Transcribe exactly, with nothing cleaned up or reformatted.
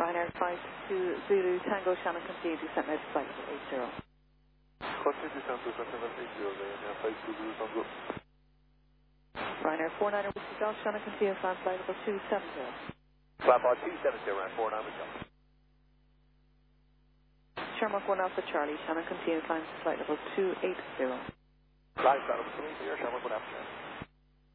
Ryanair five two Zulu Tango Shannon continue descent mode flight level eight zero. Continue descent to descent level eight zero, Ryanair five two Zulu Tango. Ryanair four nine Whiskey Golf Shannon continue flight level two seven zero. Flight level two seven zero, Ryanair four nine Whiskey Golf. Sherlock one Alpha Charlie Shannon continue flight level two eight zero. Flight level two eight zero, Sherlock one Alpha Charlie.